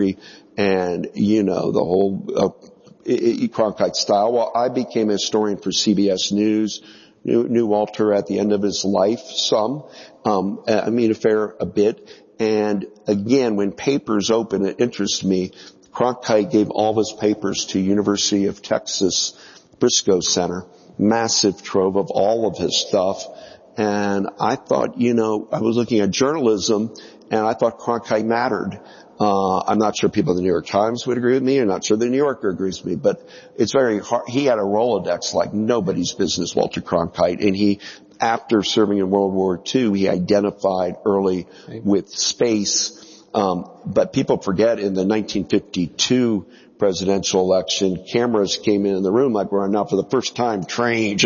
and, you know, the whole Cronkite style. Well, I became a historian for CBS News, knew Walter at the end of his life some, I mean a bit. And again, when papers open, it interests me. Cronkite gave all of his papers to University of Texas Briscoe Center, massive trove of all of his stuff. And I thought, you know, I was looking at journalism and I thought Cronkite mattered. I'm not sure people in the New York Times would agree with me. I'm not sure the New Yorker agrees with me, but it's very hard. He had a Rolodex like nobody's business, Walter Cronkite. And he, after serving in World War II, he identified early with space. But people forget in the 1952 presidential election, cameras came in the room like we're now for the first time trained.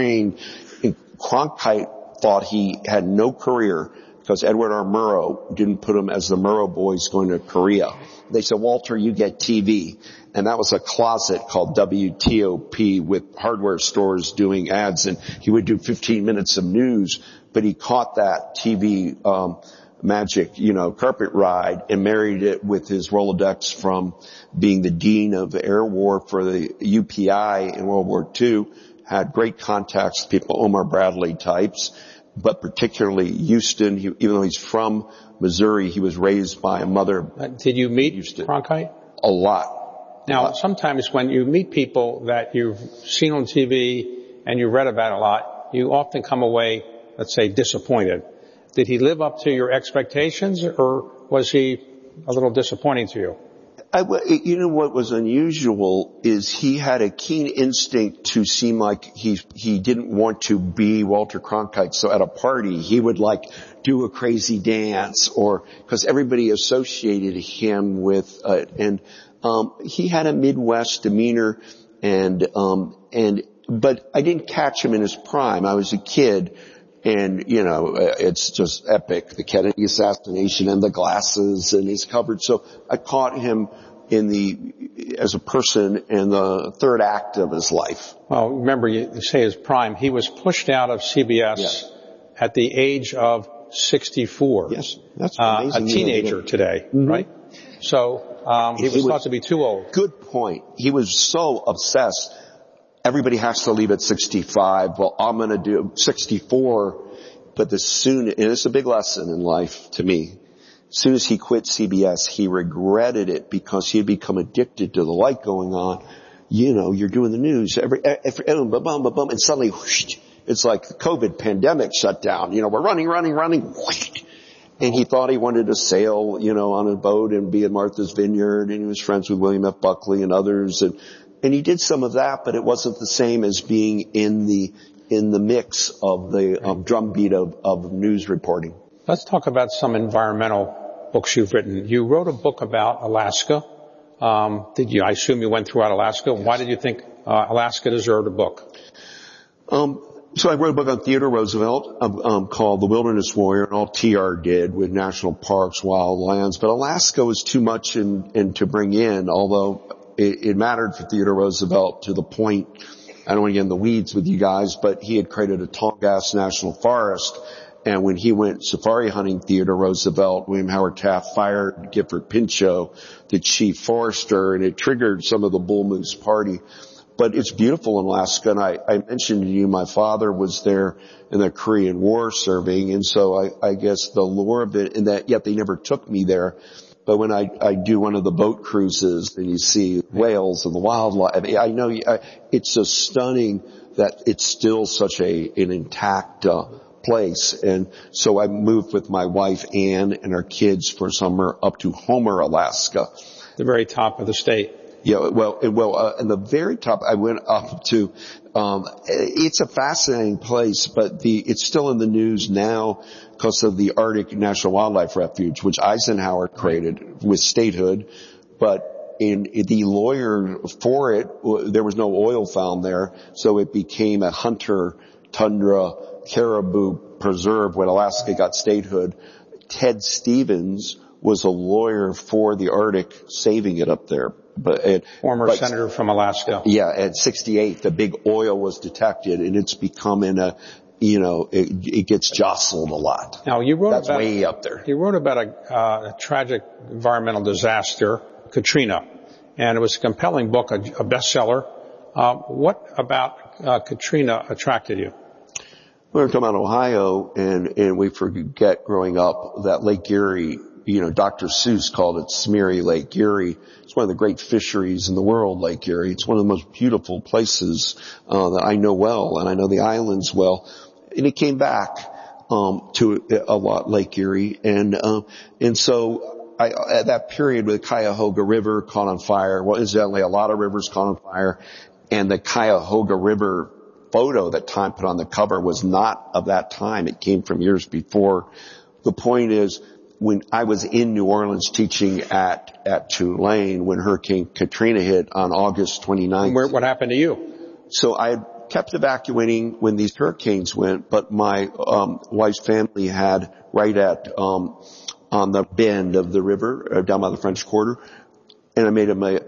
And Cronkite thought he had no career because Edward R. Murrow didn't put him as the Murrow boys going to Korea. They said, Walter, you get TV. And that was a closet called WTOP with hardware stores doing ads. And he would do 15 minutes of news, but he caught that TV, magic, you know, carpet ride and married it with his Rolodex from being the dean of air war for the UPI in World War II, had great contacts with people, Omar Bradley types, but particularly Houston. Even though he's from Missouri, he was raised by a mother. Did you meet Houston. Cronkite? A lot. Now, sometimes when you meet people that you've seen on TV and you read about a lot, you often come away, let's say, disappointed. Did he live up to your expectations, or was he a little disappointing to you? You know what was unusual is he had a keen instinct to seem like he didn't want to be Walter Cronkite. So at a party, he would like do a crazy dance, or because everybody associated him with he had a Midwest demeanor, but I didn't catch him in his prime. I was a kid. And, you know, it's just epic, the Kennedy assassination and the glasses, and he's covered. So I caught him as a person in the third act of his life. Well, remember, you say his prime. He was pushed out of CBS at the age of 64. Yes, that's amazing. A teenager today, right? So, he was thought to be too old. Good point. He was so obsessed. Everybody has to leave at 65. Well, I'm going to do 64. But and it's a big lesson in life to me. As soon as he quit CBS, he regretted it because he had become addicted to the light going on. You know, you're doing the news every and suddenly, whoosh, it's like the COVID pandemic shut down. You know, we're running, whoosh. And he thought he wanted to sail, you know, on a boat and be at Martha's Vineyard, and he was friends with William F. Buckley and others, and he did some of that, but it wasn't the same as being in the mix of the drumbeat of news reporting. Let's talk about some environmental books you've written. You wrote a book about Alaska. Did you? I assume you went throughout Alaska. Yes. Why did you think Alaska deserved a book? So I wrote a book on Theodore Roosevelt called The Wilderness Warrior, and all TR did with national parks, wildlands. But Alaska was too much and to bring in, although it mattered for Theodore Roosevelt to the point, I don't want to get in the weeds with you guys, but he had created a tall gas national forest. And when he went safari hunting, Theodore Roosevelt, William Howard Taft fired Gifford Pinchot, the chief forester, and it triggered some of the Bull Moose Party. But it's beautiful in Alaska, and I mentioned to you my father was there in the Korean War serving, and so I guess the lure of it, and that yet they never took me there. But when I do one of the boat cruises and you see whales and the wildlife, I know it's just stunning that it's still such an intact place. And so I moved with my wife Ann and our kids for summer up to Homer, Alaska. The very top of the state. Yeah, well, in the very top, I went up to, it's a fascinating place, but it's still in the news now because of the Arctic National Wildlife Refuge, which Eisenhower created with statehood. But the lawyer for it, there was no oil found there, so it became a hunter tundra caribou preserve when Alaska got statehood. Ted Stevens was a lawyer for the Arctic, saving it up there. Former senator from Alaska. Yeah, at 68, the big oil was detected, and it's becoming it gets jostled a lot. Now, That's way up there. You wrote about a tragic environmental disaster, Katrina, and it was a compelling book, a bestseller. What about Katrina attracted you? We were talking about Ohio, and we forget growing up that Lake Erie, Dr. Seuss called it Smeary Lake Erie. It's one of the great fisheries in the world, Lake Erie. It's one of the most beautiful places that I know well, and I know the islands well. And it came back to a lot, Lake Erie, and so at that period with the Cuyahoga River caught on fire, well, incidentally, a lot of rivers caught on fire, and the Cuyahoga River photo that Time put on the cover was not of that time. It came from years before. The point is, when I was in New Orleans teaching at Tulane when Hurricane Katrina hit on August 29th. What happened to you? So I had kept evacuating when these hurricanes went, but my wife's family had right at on the bend of the river down by the French Quarter, and I made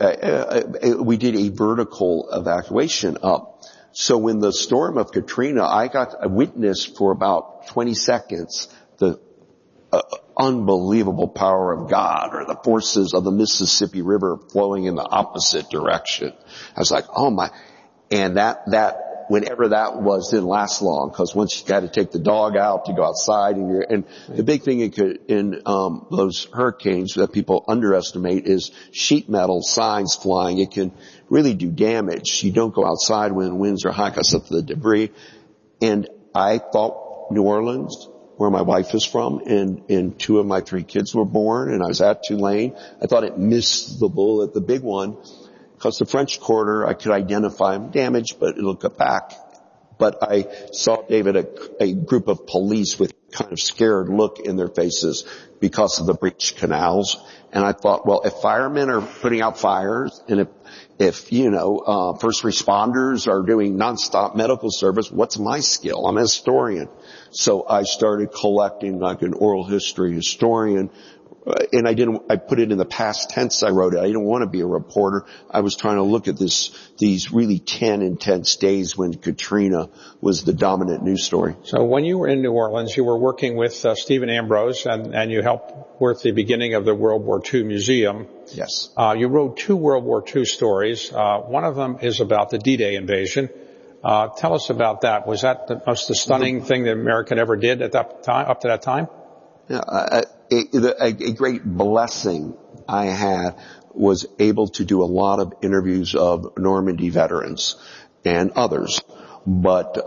we did a vertical evacuation up. So when the storm of Katrina, I got a witness for about 20 seconds the unbelievable power of God, or the forces of the Mississippi River flowing in the opposite direction. I was like, oh my. And that whenever that was, didn't last long, because once you got to take the dog out to go outside, and the big thing in those hurricanes that people underestimate is sheet metal signs flying. It can really do damage. You don't go outside when winds are high because of the debris. And I thought New Orleans, where my wife is from, and two of my three kids were born, and I was at Tulane. I thought it missed the bullet, the big one, because the French Quarter, I could identify damage, but it'll come back. But I saw, David, a group of police with kind of scared look in their faces because of the breached canals. And I thought, well, if firemen are putting out fires, and if first responders are doing nonstop medical service, what's my skill? I'm a historian. So I started collecting like an oral history historian. And I put it in the past tense. I wrote it. I didn't want to be a reporter. I was trying to look at these really 10 intense days when Katrina was the dominant news story. So when you were in New Orleans, you were working with Stephen Ambrose, and you helped with the beginning of the World War II Museum. Yes. You wrote two World War II stories. One of them is about the D-Day invasion. Tell us about that. Was that the most stunning thing that America ever did at that time, up to that time? Yeah, a great blessing I had was able to do a lot of interviews of Normandy veterans and others. But,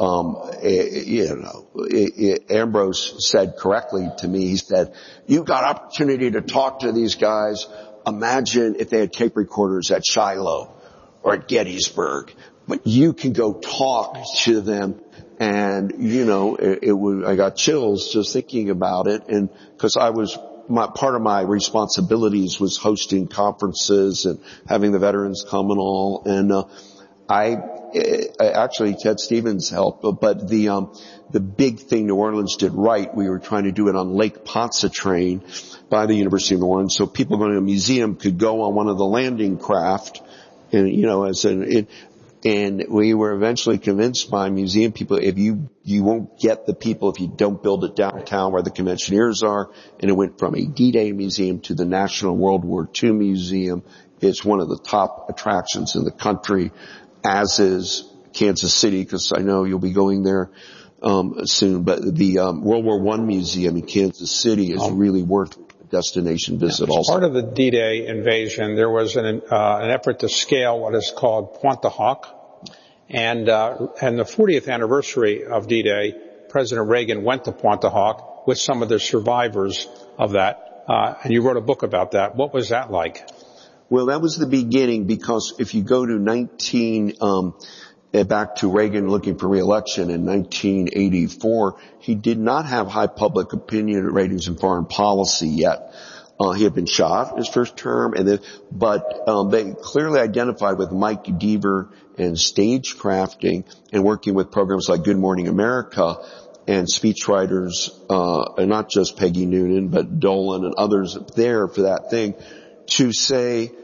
Ambrose said correctly to me, he said, you got opportunity to talk to these guys. Imagine if they had tape recorders at Shiloh or at Gettysburg, but you can go talk to them. And, I got chills just thinking about it. And cause part of my responsibilities was hosting conferences and having the veterans come and all. And, I actually Ted Stevens helped, but the big thing New Orleans did right, we were trying to do it on Lake Pontchartrain by the University of New Orleans, so people going to a museum could go on one of the landing craft, and and we were eventually convinced by museum people, if you won't get the people if you don't build it downtown where the conventioneers are. And it went from a D-Day museum to the National World War II Museum. It's one of the top attractions in the country, as is Kansas City, because I know you'll be going there soon. But the World War I Museum in Kansas City is really worth a destination visit. As also part of the D-Day invasion, there was an effort to scale what is called Pointe du Hoc, and the 40th anniversary of D-Day, President Reagan went to Pointe du Hoc with some of the survivors of that, and you wrote a book about that. What was that like? Well, that was the beginning, because if you go to back to Reagan looking for re-election in 1984, he did not have high public opinion ratings in foreign policy yet. He had been shot his first term, but they clearly identified with Mike Deaver and stagecrafting and working with programs like Good Morning America and speechwriters, and not just Peggy Noonan, but Dolan and others there for that thing, to say,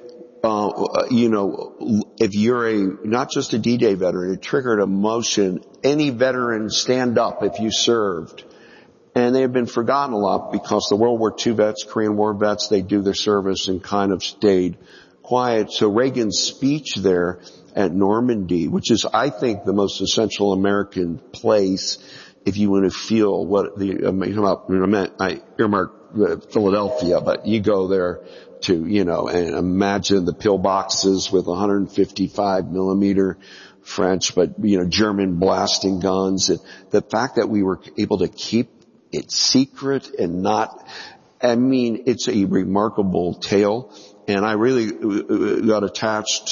if you're not just a D-Day veteran, it triggered a motion, any veteran stand up if you served. And they have been forgotten a lot because the World War II vets, Korean War vets, they do their service and kind of stayed quiet. So Reagan's speech there at Normandy, which is, I think, the most essential American place if you want to feel what I earmarked Philadelphia, but you go there to, and imagine the pillboxes with 155 millimeter French, but, German blasting guns. And the fact that we were able to keep it secret and it's a remarkable tale. And I really got attached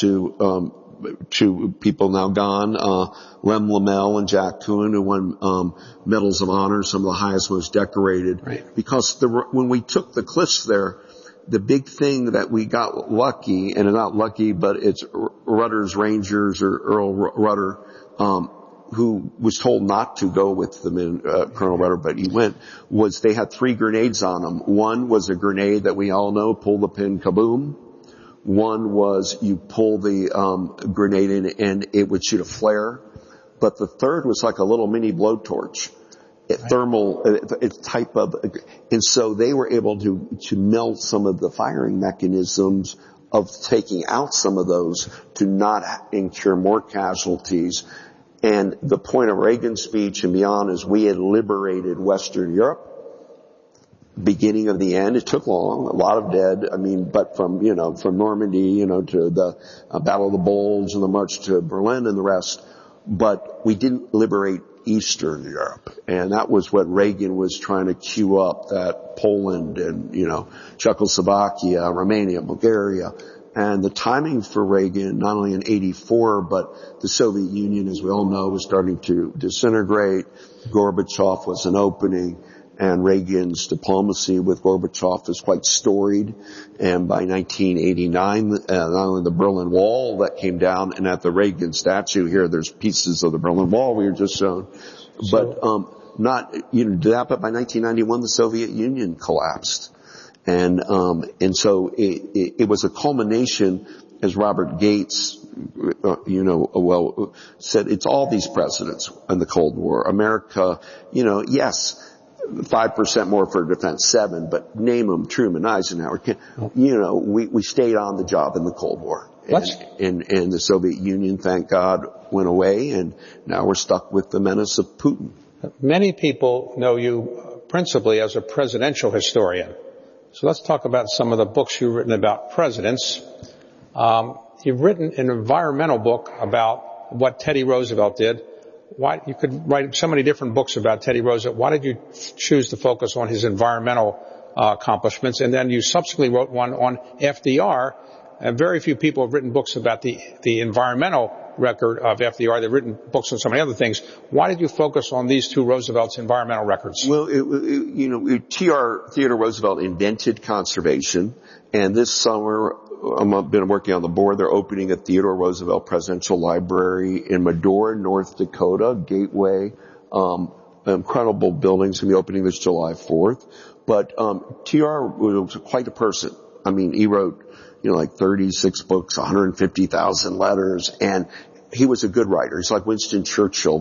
to people now gone, Lem Lamel and Jack Coon, who won medals of honor, some of the highest, most decorated. Right. Because when we took the cliffs there, the big thing that we got lucky, and not lucky, but it's Rudder's Rangers, or Earl Rudder, who was told not to go with them in Colonel Rudder, but he went, was they had 3 grenades on them. One was a grenade that we all know, pull the pin, kaboom. One was you pull the grenade in and it would shoot a flare. But the third was like a little mini blowtorch. Thermal type of, and so they were able to melt some of the firing mechanisms of taking out some of those to not incur more casualties. And the point of Reagan's speech and beyond is we had liberated Western Europe. Beginning of the end, it took long, a lot of dead. But from Normandy, to the Battle of the Bulge and the march to Berlin and the rest. But we didn't liberate Eastern Europe. And that was what Reagan was trying to cue up, that Poland and, Czechoslovakia, Romania, Bulgaria. And the timing for Reagan, not only in 84, but the Soviet Union, as we all know, was starting to disintegrate. Gorbachev was an opening. And Reagan's diplomacy with Gorbachev is quite storied. And by 1989, not only the Berlin Wall that came down, and at the Reagan statue here, there's pieces of the Berlin Wall we were just shown. But, but by 1991, the Soviet Union collapsed. And so it was a culmination, as Robert Gates, said, it's all these presidents in the Cold War. America, yes, 5% more for defense, 7, but name them, Truman, Eisenhower, we stayed on the job in the Cold War. And the Soviet Union, thank God, went away, and now we're stuck with the menace of Putin. Many people know you principally as a presidential historian. So let's talk about some of the books you've written about presidents. You've written an environmental book about what Teddy Roosevelt did. Why, you could write so many different books about Teddy Roosevelt. Why did you choose to focus on his environmental accomplishments? And then you subsequently wrote one on FDR. And very few people have written books about the environmental record of FDR. They've written books on so many other things. Why did you focus on these two Roosevelt's environmental records? Well, Theodore Roosevelt invented conservation, and this summer I've been working on the board. They're opening a Theodore Roosevelt Presidential Library in Medora, North Dakota, Gateway. Incredible buildings going to be opening this July 4th. But TR was quite a person. He wrote, 36 books, 150,000 letters, and he was a good writer. He's like Winston Churchill.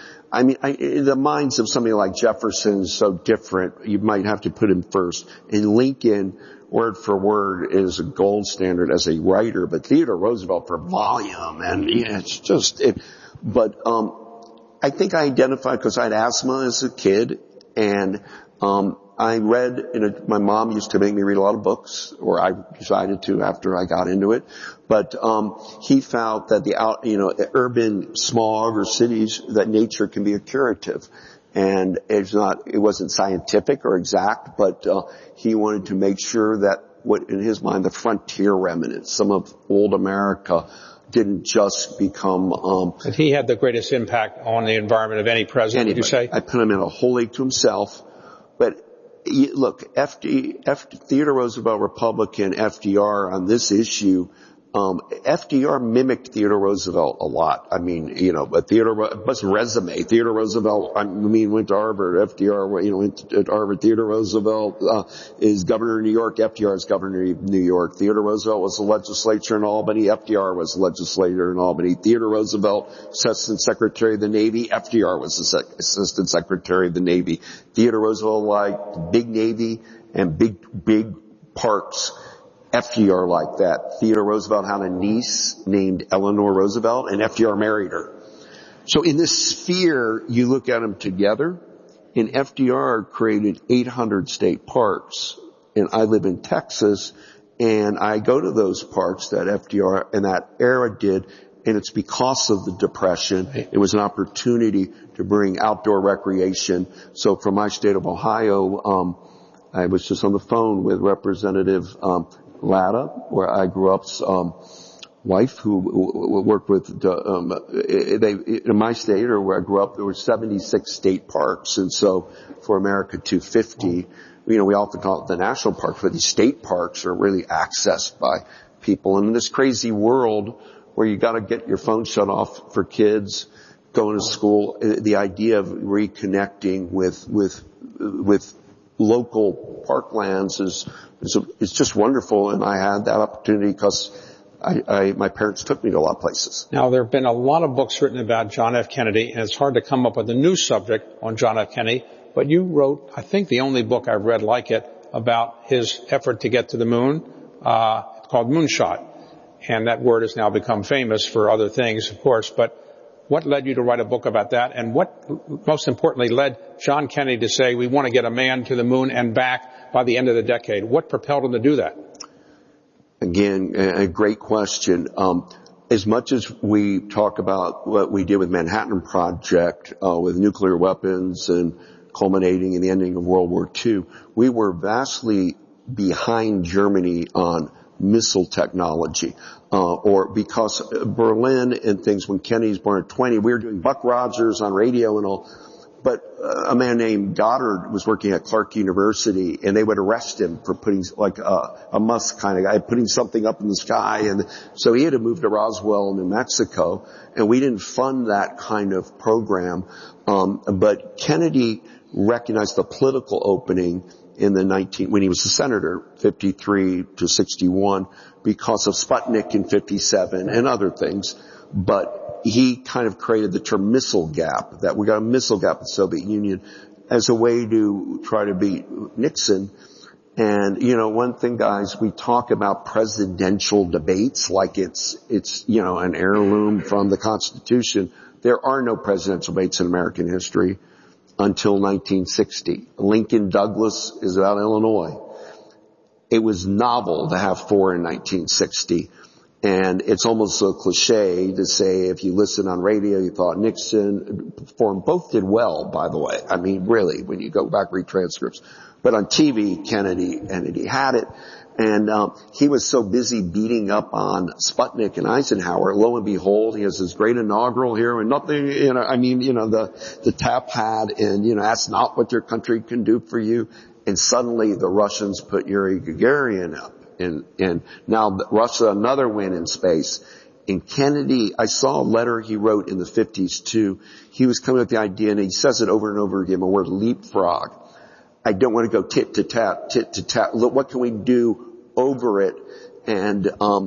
The minds of somebody like Jefferson is so different. You might have to put him first. And Lincoln, word for word, is a gold standard as a writer, but Theodore Roosevelt for volume, and it's just it. But I think I identified because I had asthma as a kid, and I read. My mom used to make me read a lot of books, or I decided to after I got into it. But he found that the urban smog or cities, that nature can be a curative. And it wasn't scientific or exact, but he wanted to make sure that what in his mind the frontier remnants, some of old America, didn't just become and he had the greatest impact on the environment of any president, would you say? I put him in a whole league to himself. But look, Theodore Roosevelt, Republican, FDR on this issue, FDR mimicked Theodore Roosevelt a lot. I mean, but resume. Theodore Roosevelt, went to Harvard. FDR, went to Harvard. Theodore Roosevelt, is governor of New York. FDR is governor of New York. Theodore Roosevelt was the legislature in Albany. FDR was the legislator in Albany. Theodore Roosevelt, Assistant Secretary of the Navy. FDR was the Assistant Secretary of the Navy. Theodore Roosevelt liked big Navy and big parks. FDR liked that. Theodore Roosevelt had a niece named Eleanor Roosevelt, and FDR married her. So in this sphere, you look at them together, and FDR created 800 state parks. And I live in Texas, and I go to those parks that FDR in that era did, and it's because of the Depression. It was an opportunity to bring outdoor recreation. So from my state of Ohio, I was just on the phone with Representative Latta, where I grew up's wife, who worked with in my state, or where I grew up, there were 76 state parks, and so for America 250, we often call it the national park, but these state parks are really accessed by people. And in this crazy world where you got to get your phone shut off for kids going to school, the idea of reconnecting with local parklands is just wonderful, and I had that opportunity because my parents took me to a lot of places. Now, there have been a lot of books written about John F. Kennedy, and it's hard to come up with a new subject on John F. Kennedy, but you wrote, I think the only book I've read like it, about his effort to get to the moon. It's called Moonshot, and that word has now become famous for other things, of course, but what led you to write a book about that, and what, most importantly, led John Kennedy to say, we want to get a man to the moon and back by the end of the decade? What propelled him to do that? Again, a great question. As much as we talk about what we did with Manhattan Project, with nuclear weapons and culminating in the ending of World War II, we were vastly behind Germany on missile technology. Or because Berlin and things, when Kennedy's born at 20, we were doing Buck Rogers on radio and all. But a man named Goddard was working at Clark University, and they would arrest him for putting, like a Musk kind of guy, putting something up in the sky. And so he had to move to Roswell, New Mexico, and we didn't fund that kind of program. But Kennedy recognized the political opening in when he was a senator, 53 to 61, because of Sputnik in 57 and other things. But he kind of created the term missile gap, that we got a missile gap in the Soviet Union as a way to try to beat Nixon. And, one thing, guys, we talk about presidential debates like it's, an heirloom from the Constitution. There are no presidential debates in American history until 1960. Lincoln Douglas is about Illinois. It was novel to have four in 1960. And it's almost a cliche to say, if you listen on radio, you thought Nixon performed. Both did well, by the way. I mean, really, when you go back, read transcripts. But on TV, Kennedy had it. And he was so busy beating up on Sputnik and Eisenhower. Lo and behold, he has this great inaugural here, and nothing, the TAP pad, and, that's not what your country can do for you. And suddenly the Russians put Yuri Gagarin up. And now Russia, another win in space. And Kennedy, I saw a letter he wrote in the 50s too. He was coming up with the idea, and he says it over and over again, the word leapfrog. I don't want to go tit to tat. Look, what can we do over it? And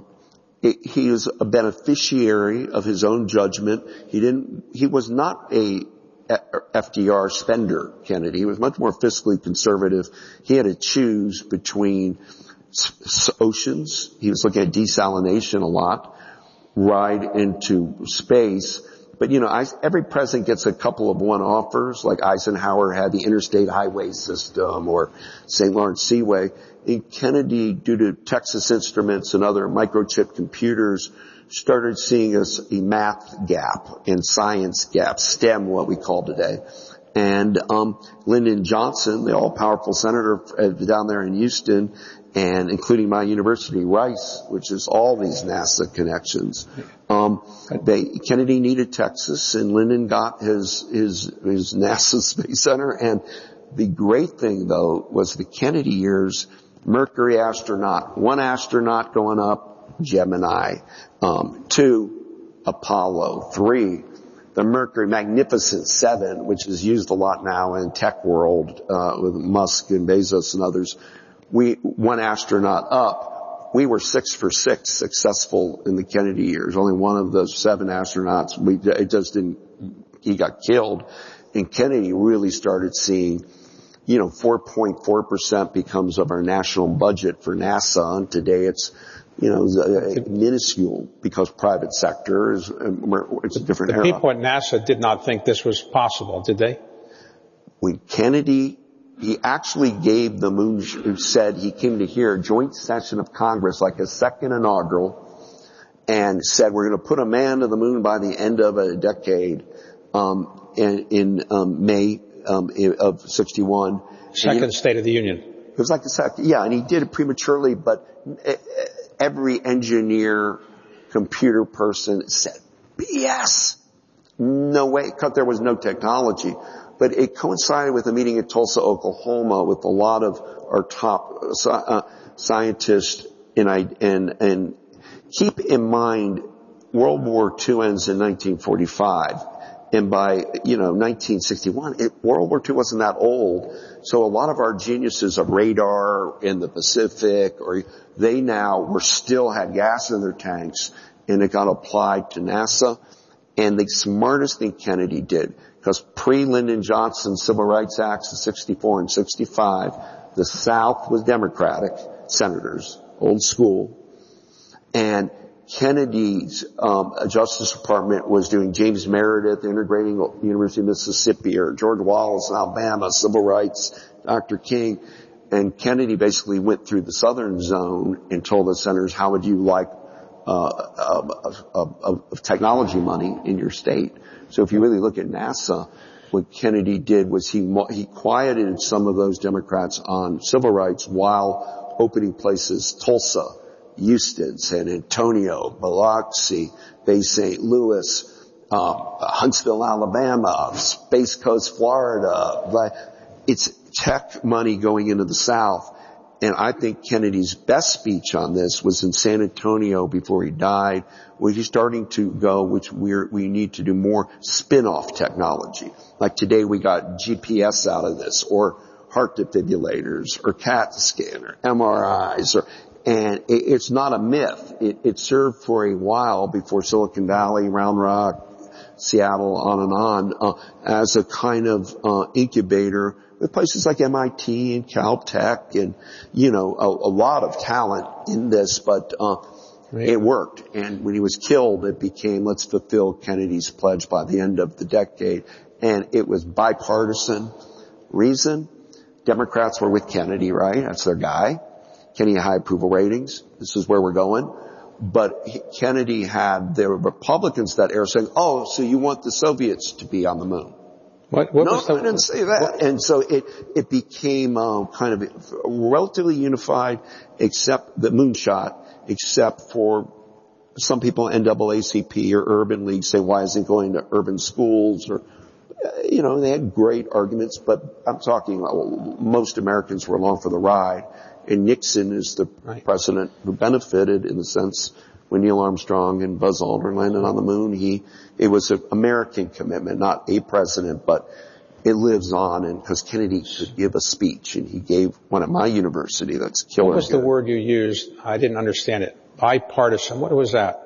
he is a beneficiary of his own judgment. He was not a FDR spender, Kennedy. He was much more fiscally conservative. He had to choose between oceans. He was looking at desalination a lot, ride into space. But, every president gets a couple of one-offers, like Eisenhower had the interstate highway system or St. Lawrence Seaway. And Kennedy, due to Texas Instruments and other microchip computers, started seeing a math gap and science gap, STEM, what we call today. And Lyndon Johnson, the all-powerful senator down there in Houston, and including my university, Rice, which is all these NASA connections. Kennedy needed Texas, and Lyndon got his NASA Space Center. And the great thing, though, was the Kennedy years, Mercury astronaut, one astronaut going up, Gemini. 2, Apollo. 3, the Mercury Magnificent 7, which is used a lot now in tech world, with Musk and Bezos and others. 1 astronaut up. We were 6 for 6 successful in the Kennedy years. Only one of those 7 astronauts, he got killed. And Kennedy really started seeing, 4.4% becomes of our national budget for NASA. And today it's, minuscule because private sector it's a different era. The people at NASA did not think this was possible, did they? When Kennedy, he actually gave the moon, said he came to hear a joint session of Congress, like a second inaugural, and said we're going to put a man to the moon by the end of a decade, in May of 61. Second State of the Union. It was like the second, and he did it prematurely, but every engineer, computer person said, BS! No way, because there was no technology. But it coincided with a meeting in Tulsa, Oklahoma, with a lot of our top scientists. And keep in mind, World War II ends in 1945. And by, 1961, World War II wasn't that old. So a lot of our geniuses of radar in the Pacific, they now still had gas in their tanks, and it got applied to NASA. And the smartest thing Kennedy did, because pre-Lyndon Johnson Civil Rights Acts of 64 and 65, the South was Democratic senators, old school. And Kennedy's Justice Department was doing James Meredith integrating University of Mississippi, or George Wallace in Alabama, civil rights, Dr. King. And Kennedy basically went through the southern zone and told the senators, how would you like of technology money in your state? So if you really look at NASA, what Kennedy did was he quieted some of those Democrats on civil rights while opening places, Tulsa, Houston, San Antonio, Biloxi, Bay St. Louis, Huntsville, Alabama, Space Coast, Florida. It's tech money going into the South. And I think Kennedy's best speech on this was in San Antonio before he died, where he's starting to go, which we need to do more spin-off technology. Like today we got GPS out of this, or heart defibrillators, or CAT scanner, MRIs, and it's not a myth. It served for a while before Silicon Valley, Round Rock, Seattle, on and on, as a kind of incubator with places like MIT and Caltech and, a lot of talent in this, but it worked. And when he was killed, it became, let's fulfill Kennedy's pledge by the end of the decade. And it was bipartisan. Reason? Democrats were with Kennedy, right? That's their guy. Kennedy had high approval ratings. This is where we're going. But Kennedy had the Republicans that era saying, oh, so you want the Soviets to be on the moon. I didn't say that. And so it became kind of relatively unified, except the moonshot, except for some people, NAACP or Urban League, say, why isn't it going to urban schools? Or, they had great arguments, but I'm talking, most Americans were along for the ride. And Nixon is the president who benefited in the sense when Neil Armstrong and Buzz Aldrin landed on the moon. It was an American commitment, not a president, but it lives on. And because Kennedy could give a speech, and he gave one at my university that's killer. What was the word you used? I didn't understand it. Bipartisan. What was that?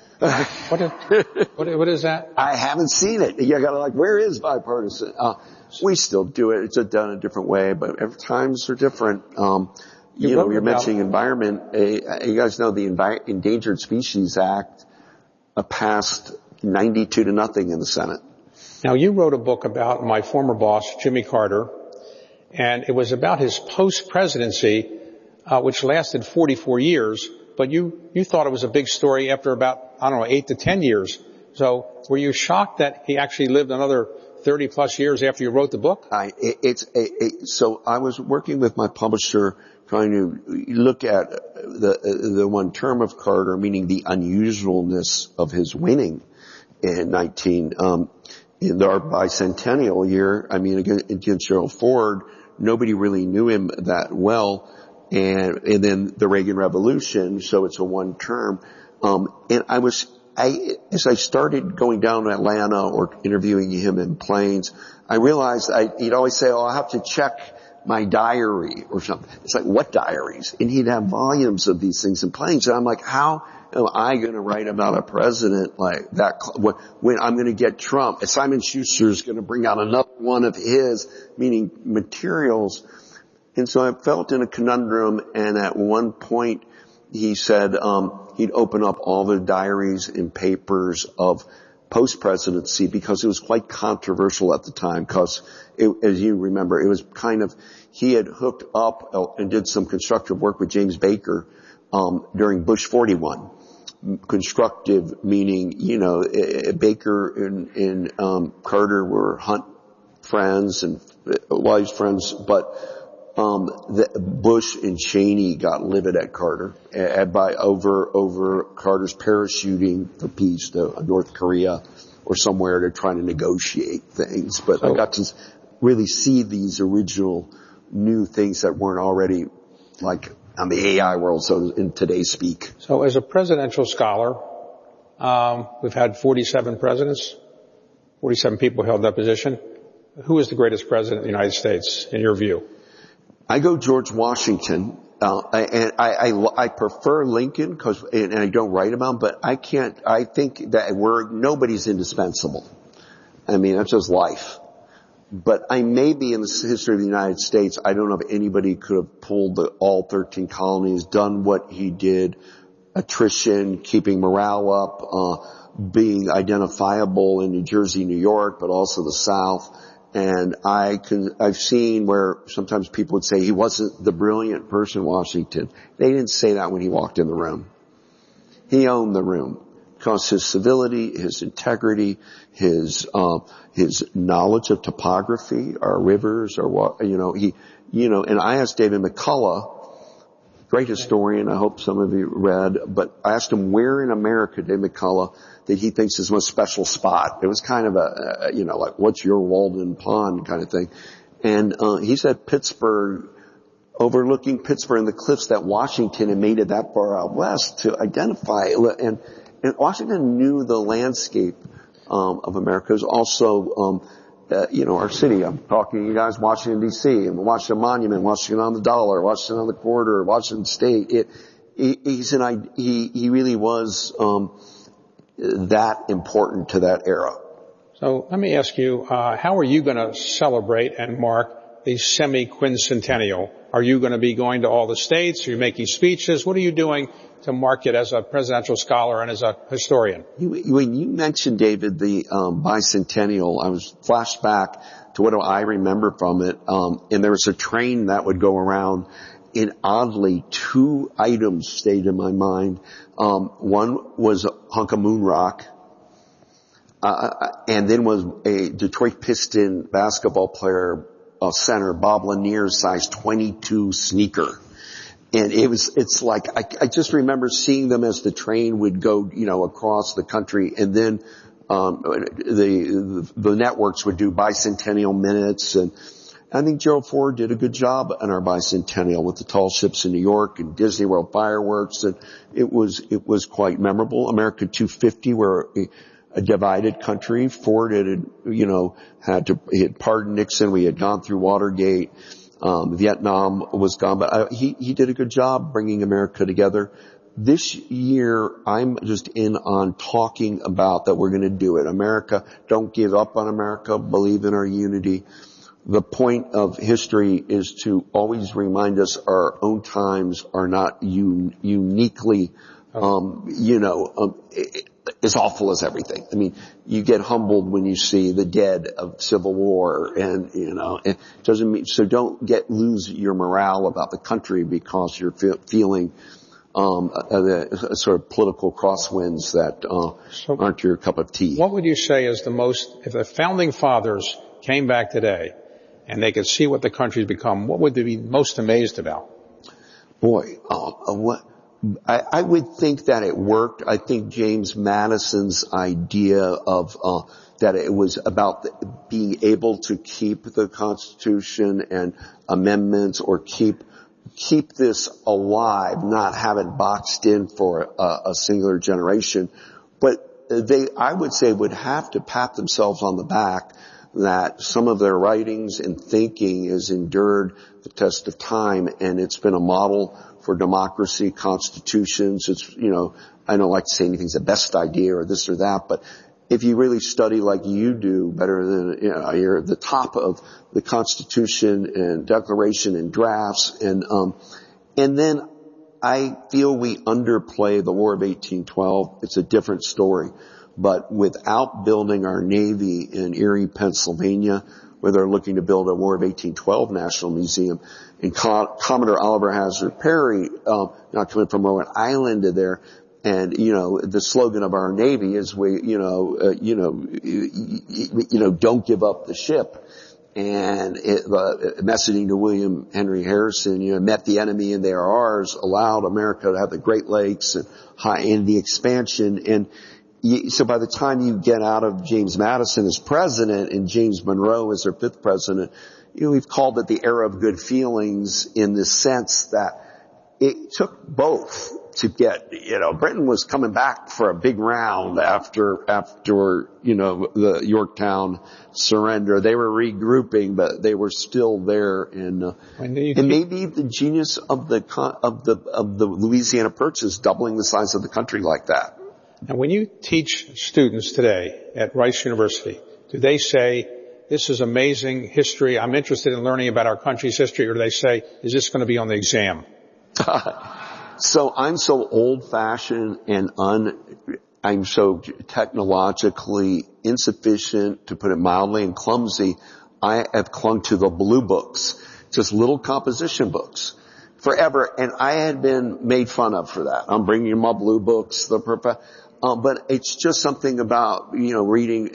What is that? I haven't seen it. You gotta where is bipartisan? We still do it. It's done a different way, but every times are different. You're mentioning environment. You guys know the Endangered Species Act passed 92-0 in the Senate. Now, you wrote a book about my former boss, Jimmy Carter, and it was about his post-presidency, which lasted 44 years, but you thought it was a big story after about, 8 to 10 years. So were you shocked that he actually lived another 30 plus years after you wrote the book? So I was working with my publisher trying to look at the one term of Carter, meaning the unusualness of his winning in in our bicentennial year. Against Gerald Ford, nobody really knew him that well. and then the Reagan Revolution, so it's a one term. And as I started going down to Atlanta or interviewing him in planes, I realized he'd always say, I have to check my diary or something. It's like, what diaries? And he'd have volumes of these things in planes. And I'm like, how am I going to write about a president like that when I'm going to get Trump? Simon Schuster is going to bring out another one of his, meaning materials. And so I felt in a conundrum, and at one point he said he'd open up all the diaries and papers of post-presidency because it was quite controversial at the time because, as you remember, it was kind of, he had hooked up and did some constructive work with James Baker during Bush 41. Constructive meaning, Baker and Carter were Hunt friends and wise friends, but Bush and Cheney got livid at Carter over Carter's parachuting for peace to North Korea or somewhere to try to negotiate things. But I got to really see these original new things that weren't already like on the AI world, so in today's speak. So as a presidential scholar, we've had 47 presidents, 47 people held that position. Who is the greatest president of the United States in your view? I go George Washington, and I prefer Lincoln and I don't write about him, but I think that nobody's indispensable. I mean, that's just life. But I may be in the history of the United States, I don't know if anybody could have pulled all 13 colonies, done what he did, attrition, keeping morale up, being identifiable in New Jersey, New York, but also the South. And I've seen where sometimes people would say he wasn't the brilliant person, Washington. They didn't say that when he walked in the room. He owned the room because his civility, his integrity, his knowledge of topography, our rivers, or what, and I asked David McCullough, great historian, I hope some of you read, but I asked him where in America, David McCullough, that he thinks is the most special spot. It was kind of like, what's your Walden Pond kind of thing. And he said Pittsburgh, overlooking Pittsburgh and the cliffs that Washington had made it that far out west to identify. And Washington knew the landscape of America. It was also, our city. I'm talking to you guys, Washington, D.C., and Washington Monument, Washington on the Dollar, Washington on the Quarter, Washington State. He really was that important to that era. So let me ask you, how are you going to celebrate and mark the semi-quincentennial? Are you going to be going to all the states? Are you making speeches? What are you doing to mark it as a presidential scholar and as a historian? When you mentioned, David, the bicentennial, I was flashed back to what I remember from it. And there was a train that would go around, and oddly, two items stayed in my mind. One was a hunk of moon rock, and then was a Detroit Piston basketball player, center, Bob Lanier's size 22 sneaker. And it's like, I just remember seeing them as the train would go, across the country, and then, the networks would do bicentennial minutes, and I think Gerald Ford did a good job on our bicentennial with the tall ships in New York and Disney World fireworks, and it was quite memorable. America 250, we're a divided country. Ford he had pardoned Nixon. We had gone through Watergate. Vietnam was gone, but he did a good job bringing America together. This year, I'm just in on talking about that we're going to do it. America, don't give up on America. Believe in our unity. The point of history is to always remind us our own times are not uniquely, as awful as everything. I mean, you get humbled when you see the dead of Civil War, and it doesn't mean, so don't lose your morale about the country because you're feeling sort of political crosswinds that aren't your cup of tea. What would you say is if the founding fathers came back today and they could see what the country's become, what would they be most amazed about? Boy, I would think that it worked. I think James Madison's idea of that it was about being able to keep the Constitution and amendments, or keep keep this alive, not have it boxed in for a singular generation. But they, I would say, would have to pat themselves on the back that some of their writings and thinking has endured the test of time, and it's been a model for democracy, constitutions. It's, I don't like to say anything's the best idea or this or that, but if you really study like you do, better than, you're at the top of the Constitution and Declaration and drafts, and then I feel we underplay the War of 1812. It's a different story. But without building our Navy in Erie, Pennsylvania, where they're looking to build a War of 1812 National Museum, and Commodore Oliver Hazard Perry, not coming from Rhode Island to there, and, the slogan of our Navy is don't give up the ship. And messaging to William Henry Harrison, met the enemy and they are ours, allowed America to have the Great Lakes and the expansion. And so by the time you get out of James Madison as president and James Monroe as our fifth president, we've called it the era of good feelings, in the sense that it took both to get, Britain was coming back for a big round after, the Yorktown surrender. They were regrouping, but they were still there. And maybe the genius of the Louisiana Purchase doubling the size of the country like that. And when you teach students today at Rice University, do they say, this is amazing history, I'm interested in learning about our country's history, or do they say, is this going to be on the exam? So I'm so old-fashioned and I'm so technologically insufficient, to put it mildly, and clumsy. I have clung to the blue books, just little composition books, forever, and I had been made fun of for that. I'm bringing you my blue books, but it's just something about, reading.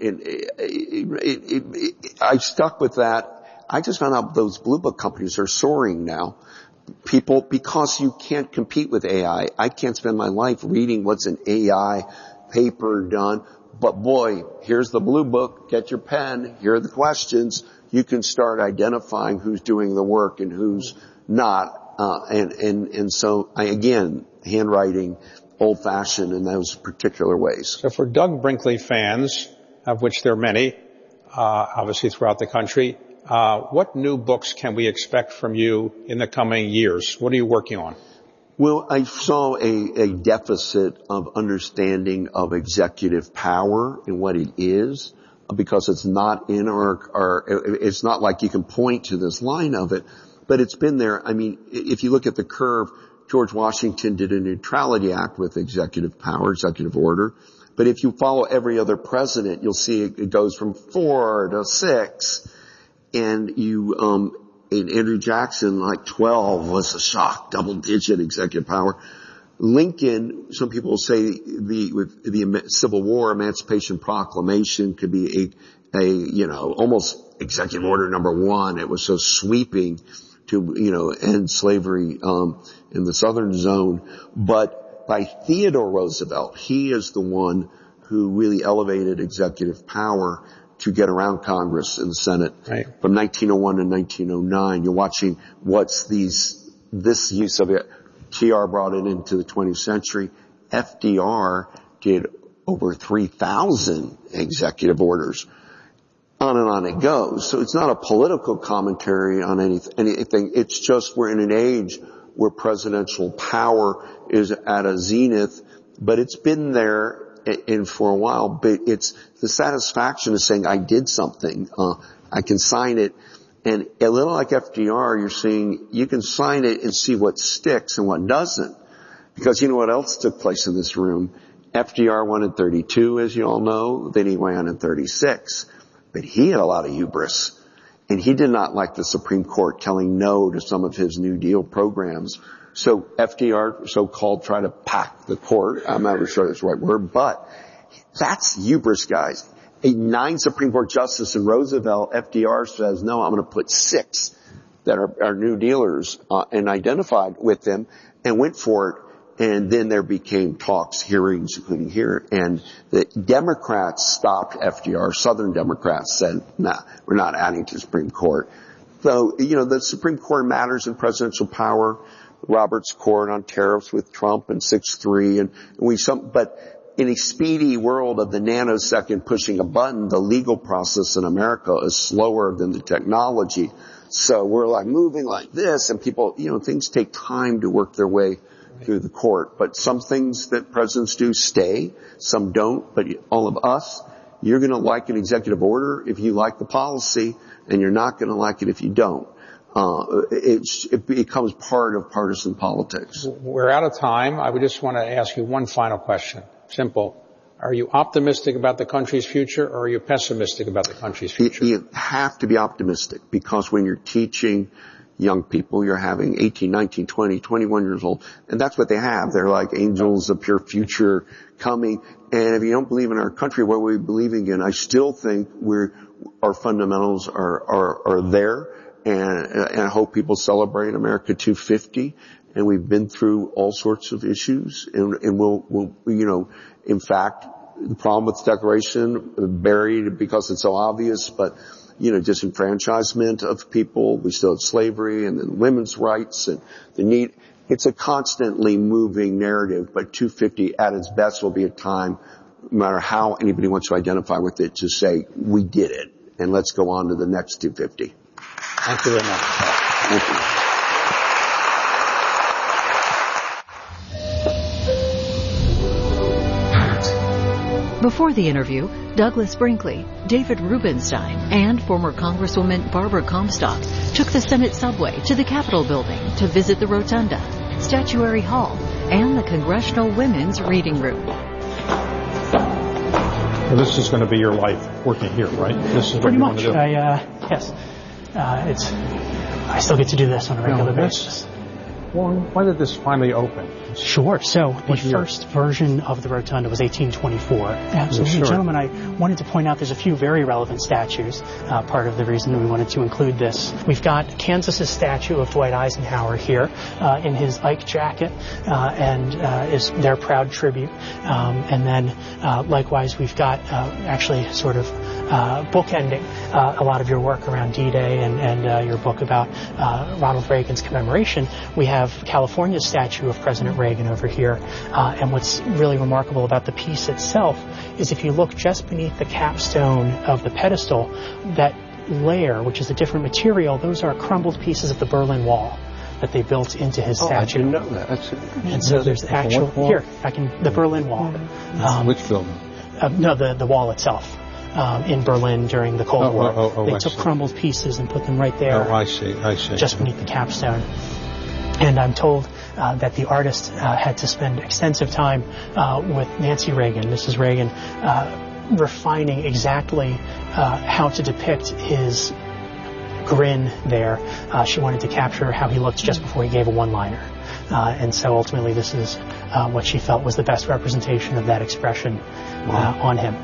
I stuck with that. I just found out those blue book companies are soaring now. People, because you can't compete with AI. I can't spend my life reading what's an AI paper done. But boy, here's the blue book. Get your pen. Here are the questions. You can start identifying who's doing the work and who's not. And so again, handwriting, old-fashioned in those particular ways. So for Doug Brinkley fans, of which there are many, obviously throughout the country, what new books can we expect from you in the coming years? What are you working on? Well, I saw a deficit of understanding of executive power and what it is, because it's not in it's not like you can point to this line of it, but it's been there. I mean, if you look at the curve, George Washington did a Neutrality Act with executive power, executive order. But if you follow every other president, you'll see it goes from 4 to 6. And in Andrew Jackson, like 12 was a shock, double-digit executive power. Lincoln, some people say with the Civil War, Emancipation Proclamation could be almost executive order number 1. It was so sweeping to, end slavery, in the Southern zone. But by Theodore Roosevelt, he is the one who really elevated executive power to get around Congress and the Senate. Right. From 1901 to 1909, you're watching this use of it. TR brought it into the 20th century. FDR did over 3,000 executive orders. On and on it goes. So it's not a political commentary on anything. It's just we're in an age where presidential power is at a zenith, but it's been there and for a while, but it's the satisfaction of saying, I did something, I can sign it. And a little like FDR, you're seeing, you can sign it and see what sticks and what doesn't. Because you know what else took place in this room? FDR won in 32, as you all know, then he won in 36. But he had a lot of hubris. And he did not like the Supreme Court telling no to some of his New Deal programs. So FDR, so-called, tried to pack the court. I'm not sure that's the right word, but that's hubris, guys. A 9 Supreme Court justice in Roosevelt, FDR says, no, I'm going to put 6 that are New Dealers, and identified with them and went for it. And then there became talks, hearings, including here, and the Democrats stopped FDR. Southern Democrats said, nah, we're not adding to the Supreme Court. So, the Supreme Court matters in presidential power. Roberts Court on tariffs with Trump and 6-3 but in a speedy world of the nanosecond pushing a button, the legal process in America is slower than the technology. So we're like moving like this, and people, things take time to work their way through the court. But some things that presidents do stay, some don't. But all of us, you're going to like an executive order if you like the policy, and you're not going to like it if you don't. It becomes part of partisan politics. We're out of time. I would just want to ask you one final question. Simple. Are you optimistic about the country's future, or are you pessimistic about the country's future? You have to be optimistic, because when you're teaching young people, you're having 18, 19, 20, 21 years old, and that's what they have. They're like angels of pure future coming. And if you don't believe in our country, what are we believing in? I still think our fundamentals are there. And I hope people celebrate America 250. And we've been through all sorts of issues. And we'll, in fact, the problem with the Declaration, buried because it's so obvious, but, disenfranchisement of people. We still have slavery, and then women's rights and the need. It's a constantly moving narrative, but 250 at its best will be a time, no matter how anybody wants to identify with it, to say, we did it. And let's go on to the next 250. Thank you very much. Thank you. Before the interview, Douglas Brinkley, David Rubenstein, and former Congresswoman Barbara Comstock took the Senate subway to the Capitol building to visit the Rotunda, Statuary Hall, and the Congressional Women's Reading Room. Well, this is going to be your life working here, right? This is what pretty you much. Want to do. Yes. I still get to do this on a regular basis. Well, when did this finally open? Sure. So the first version of the Rotunda was 1824. Absolutely. Sure. Gentlemen, I wanted to point out there's a few very relevant statues. Part of the reason we wanted to include this. We've got Kansas's statue of Dwight Eisenhower here in his Ike jacket and is their proud tribute. And then likewise we've got actually sort of bookending a lot of your work around D-Day and your book about Ronald Reagan's commemoration. We have California's statue of President Reagan over here. And what's really remarkable about the piece itself is if you look just beneath the capstone of the pedestal, that layer, which is a different material, those are crumbled pieces of the Berlin Wall that they built into his statue. I didn't know that. And so there's actual, here, the Berlin Wall. Which building? No, the wall itself. In Berlin during the Cold War. They took crumbled pieces and put them right there. Oh, I see. Just beneath the capstone. And I'm told that the artist had to spend extensive time with Nancy Reagan, Mrs. Reagan, refining exactly how to depict his grin there. She wanted to capture how he looked just before he gave a one-liner. And so ultimately this is what she felt was the best representation of that expression on him.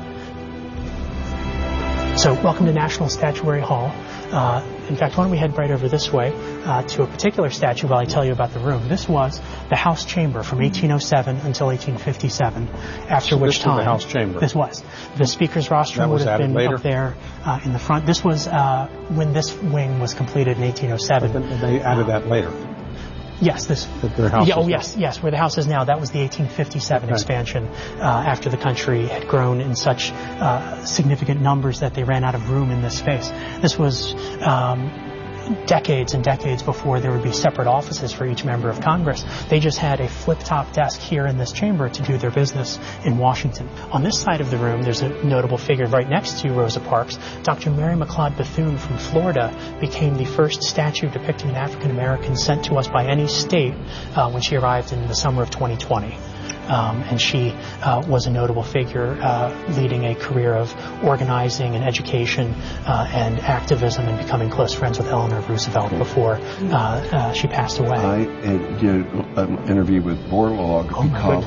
So welcome to National Statuary Hall. In fact, why don't we head right over this way to a particular statue while I tell you about the room. This was the House Chamber from 1807 until 1857, after which time... the House Chamber. This was. The Speaker's rostrum would have been up there in the front. This was when this wing was completed in 1807. But they added that later. Yes, yes, where the house is now. That was the 1857 expansion after the country had grown in such significant numbers that they ran out of room in this space. This was decades and decades before there would be separate offices for each member of Congress. They just had a flip-top desk here in this chamber to do their business in Washington. On this side of the room, there's a notable figure right next to Rosa Parks. Dr. Mary McLeod Bethune from Florida became the first statue depicting an African American sent to us by any state when she arrived in the summer of 2020. And she was a notable figure leading a career of organizing and education and activism and becoming close friends with Eleanor Roosevelt before she passed away. I did an interview with Borlaug because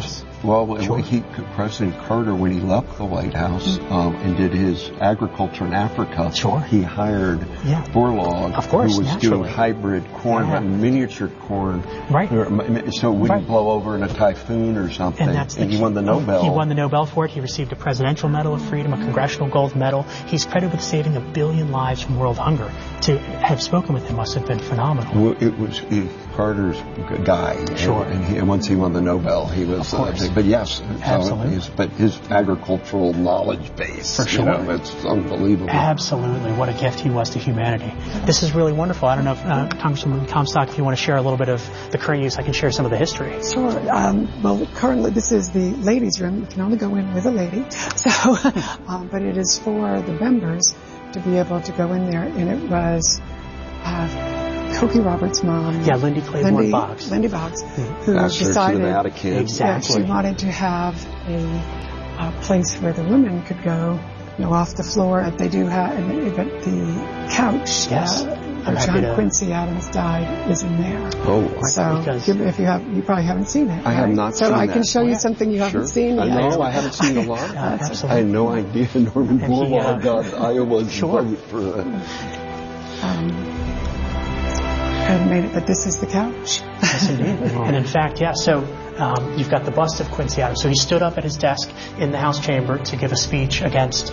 Well, President Carter, when he left the White House and did his agriculture in Africa, he hired Borlaug, who was doing hybrid corn, miniature corn. Right. So it wouldn't blow over in a typhoon or something. And he won the Nobel. He won the Nobel for it. He received a Presidential Medal of Freedom, a Congressional Gold Medal. He's credited with saving 1 billion lives from world hunger. To have spoken with him must have been phenomenal. Well, it was Carter's guy. Sure. And once he won the Nobel, he was. But yes, absolutely. But his agricultural knowledge base, for sure, it's unbelievable. Absolutely, what a gift he was to humanity. This is really wonderful. I don't know if Congresswoman Comstock, if you want to share a little bit of the current use, I can share some of the history. Sure. Well, currently this is the ladies' room. You can only go in with a lady. So, but it is for the members to be able to go in there, and it was Cokie Roberts' mom. Yeah, Lindy Claiborne Boggs. Lindy Boggs, who decided that she wanted to have a place where the women could go, off the floor. They do have, but the couch. Yes. John Quincy Adams died is in there. Oh, so if you probably haven't seen it. I have not seen that. So I can show you something you haven't seen yet. I haven't seen a lot. Absolutely. I had no idea Norman Borlaug got Iowa's vote for that. Hadn't made it, but this is the couch. Yes, indeed. And in fact, so you've got the bust of Quincy Adams. So he stood up at his desk in the House chamber to give a speech against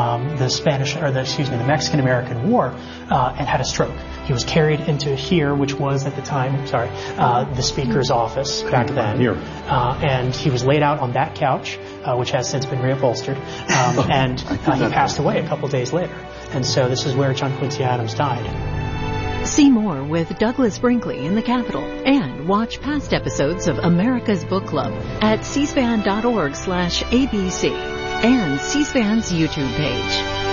the Mexican-American War, and had a stroke. He was carried into here, which was at the time, the Speaker's office back then. Here. And he was laid out on that couch, which has since been reupholstered, and he passed away a couple days later. And so this is where John Quincy Adams died. See more with Douglas Brinkley in the Capitol and watch past episodes of America's Book Club at cspan.org/ABC and C-SPAN's YouTube page.